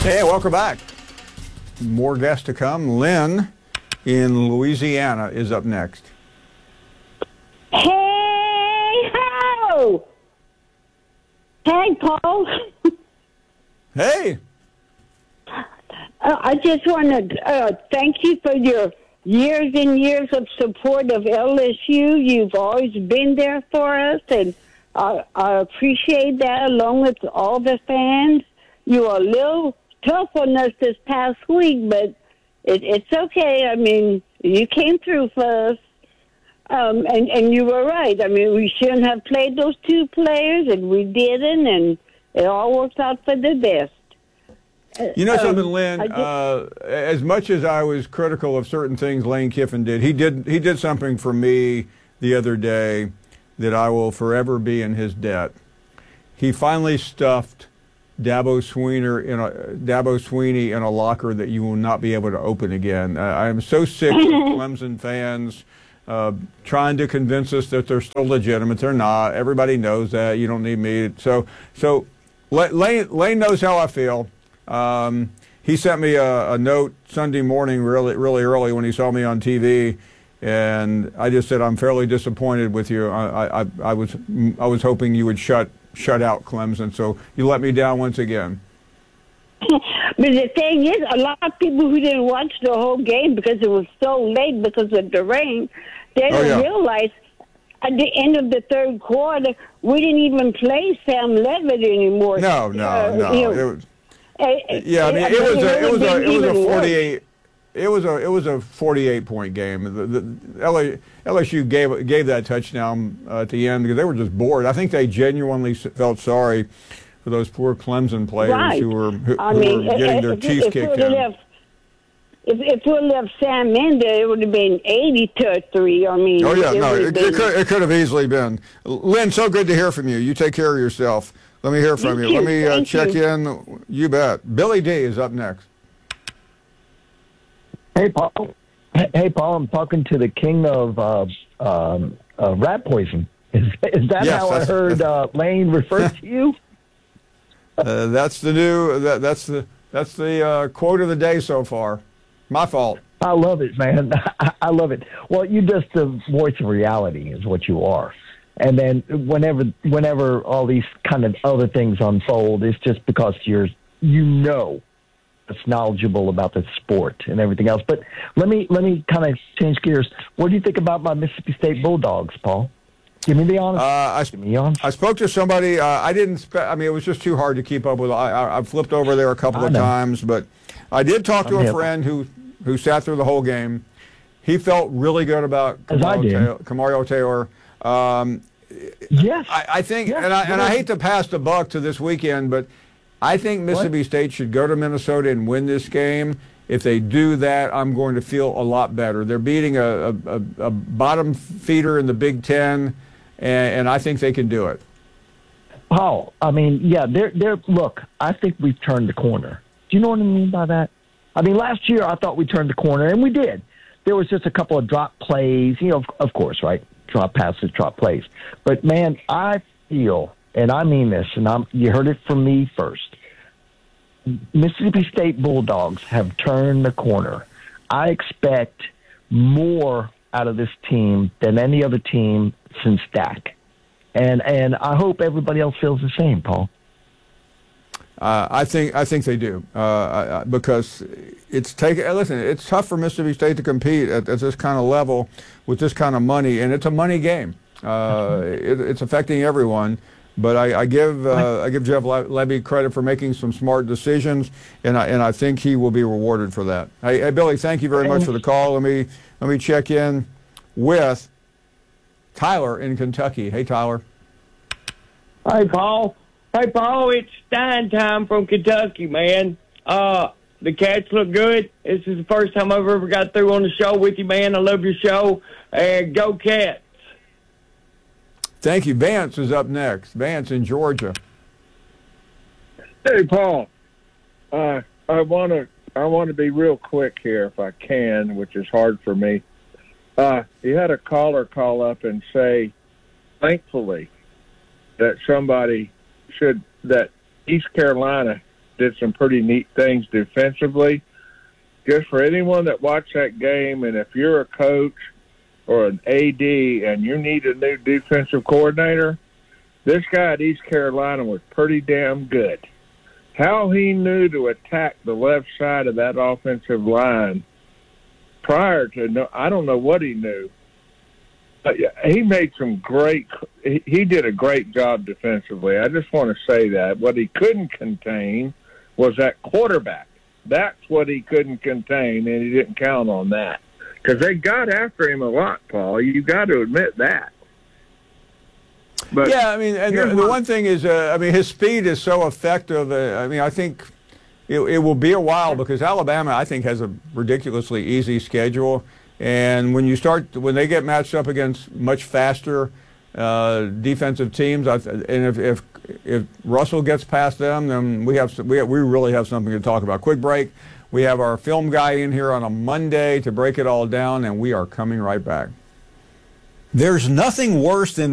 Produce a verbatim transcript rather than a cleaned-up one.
Hey, welcome back. More guests to come. Lynn in Louisiana is up next. Hey, ho! Hey, Paul. Hey. Uh, I just want to uh, thank you for your years and years of support of L S U. You've always been there for us, and I, I appreciate that, along with all the fans. You were a little tough on us this past week, but it, it's okay. I mean, you came through for us, um, and, and you were right. I mean, we shouldn't have played those two players, and we didn't, and it all worked out for the best. You know something, um, Lynn? Uh, as much as I was critical of certain things Lane Kiffin did, he did he did something for me the other day that I will forever be in his debt. He finally stuffed Dabo Sweeney in a Dabo Sweeney in a locker that you will not be able to open again. Uh, I am so sick of Clemson fans uh, trying to convince us that they're still legitimate. They're not. Everybody knows that. You don't need me. So so Lane Lane knows how I feel. Um, he sent me a, a note Sunday morning, really, really early when he saw me on T V, and I just said I'm fairly disappointed with you. I, I, I was, I was hoping you would shut, shut out Clemson. So you let me down once again. But the thing is, a lot of people who didn't watch the whole game because it was so late because of the rain, they didn't Oh, yeah. realize at the end of the third quarter we didn't even play Sam Levitt anymore. No, no, Uh, no. you know, It was, It, yeah, I mean, it, it was a, it was a, it was a forty-eight. Worse. It was a, it was a forty-eight point game. The, the L S U gave gave that touchdown uh, at the end because they were just bored. I think they genuinely felt sorry for those poor Clemson players right. who were who, I who mean, were getting if, their if, teeth if kicked in. in. If if we left Sam in there, it would have been eighty to three. I mean, Oh yeah, it no, it, been, it could it could have easily been. Lynn, so good to hear from you. You take care of yourself. Let me hear from Me you. Let too. me uh, Thank check you. in. You bet. Billy D is up next. Hey, Paul. Hey, Paul. I'm talking to the king of uh, um, uh, rat poison. Is, is that Yes, how I that's- heard uh, Lane refer to you? Uh, that's the new. That, that's the that's the uh, quote of the day so far. My fault. I love it, man. I love it. Well, you're just the voice of reality, is what you are. And then whenever, whenever all these kind of other things unfold, it's just because you're, you know, it's knowledgeable about the sport and everything else. But let me let me kind of change gears. What do you think about my Mississippi State Bulldogs, Paul? Give me the honest. Uh, I, Give me the honest. I spoke to somebody. Uh, I didn't. Spe- I mean, it was just too hard to keep up with. I, I, I flipped over there a couple I of know. times, but I did talk to I'm a hip. friend who who sat through the whole game. He felt really good about As I Kamario did. Taylor. Kamario Taylor. Um, Yes. I, I think, Yes, and I and I yes. hate to pass the buck to this weekend, but I think Mississippi State should go to Minnesota and win this game. If they do that, I'm going to feel a lot better. They're beating a, a, a, a bottom feeder in the Big Ten, and, and I think they can do it. Paul, I mean, yeah, they're, they're, look, I think we've turned the corner. Do you know what I mean by that? I mean, last year I thought we turned the corner, and we did. There was just a couple of drop plays, you know, of, of course, right? Drop passes, drop plays. But, man, I feel, and I mean this, and I'm, you heard it from me first, Mississippi State Bulldogs have turned the corner. I expect more out of this team than any other team since Dak. And and I hope everybody else feels the same, Paul. Uh, I think I think they do uh, because it's take. Listen, it's tough for Mississippi State to compete at, at this kind of level with this kind of money, and it's a money game. Uh, it, it's affecting everyone. But I, I give uh, I give Jeff Levy credit for making some smart decisions, and I and I think he will be rewarded for that. Hey, hey Billy, thank you very much for the call. Let me let me check in with Tyler in Kentucky. Hey, Tyler. Hey, Paul. Hey, Paul, it's Stein time from Kentucky, man. Uh, the Cats look good. This is the first time I've ever got through on the show with you, man. I love your show. And go Cats. Thank you. Vance is up next. Vance in Georgia. Hey, Paul. Uh, I want to I want to be real quick here if I can, which is hard for me. Uh, you had a caller call up and say, thankfully, that somebody should that East Carolina did some pretty neat things defensively. Just for anyone that watched that game, and if you're a coach or an A D and you need a new defensive coordinator, this guy at East Carolina was pretty damn good. How he knew to attack the left side of that offensive line prior to, no, I don't know what he knew. But he made some great, he, he did a great job defensively. I just want to say that. What he couldn't contain was that quarterback. That's what he couldn't contain, and he didn't count on that. Because they got after him a lot, Paul. You got to admit that. But yeah, I mean, and the, the one thing is, uh, I mean, his speed is so effective. Uh, I mean, I think it, it will be a while because Alabama, I think, has a ridiculously easy schedule. And when you start, when they get matched up against much faster uh, defensive teams, I, and if, if if Russell gets past them, then we have we have, we really have something to talk about. Quick break. We have our film guy in here on a Monday to break it all down, and we are coming right back. There's nothing worse than